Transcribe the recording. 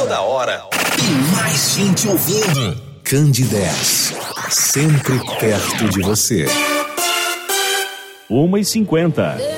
toda hora e mais gente ouvindo. Candidez, sempre perto de você. 1h50.